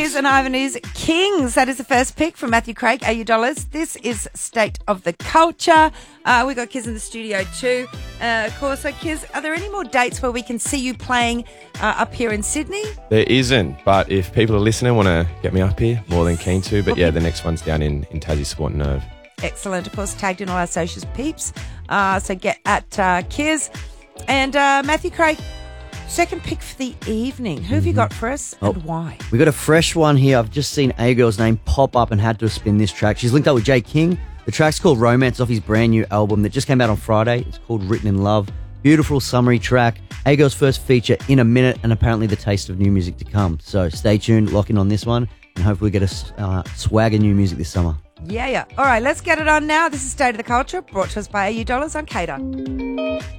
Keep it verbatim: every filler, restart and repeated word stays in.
Kiz and Ivanhoe's Kings. That is the first pick from Matthew Craig, A U dollars. This is State of the Culture. Uh, we got Kiz in the studio too. Uh, of course, so Kiz, are there any more dates where we can see you playing uh, up here in Sydney? There isn't, but if people are listening, want to get me up here, more than keen to. But yeah, the next one's down in, in Tassie Sport and Nerve. Excellent. Of course, tagged in all our socials, peeps. Uh, so get at uh, Kiz. And uh, Matthew Craig, second pick for the evening. Who have you got for us Oh. and why? We got a fresh one here. I've just seen A Girl's name pop up and had to spin this track. She's linked up with Jay King. The track's called Romance off his brand new album that just came out on Friday. It's called Written in Love. Beautiful summary track. A Girl's first feature in a minute and apparently the taste of new music to come. So stay tuned, lock in on this one, and hopefully get a uh, swag of new music this summer. Yeah, yeah. All right, let's get it on now. This is State of the Culture, brought to us by A U dollars on Cater.